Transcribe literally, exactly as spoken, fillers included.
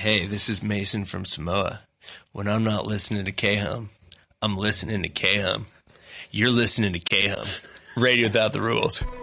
Hey, this is Mason from Samoa. When I'm not listening to K-Hum, I'm listening to K-Hum. You're listening to K-Hum. Radio Without the Rules.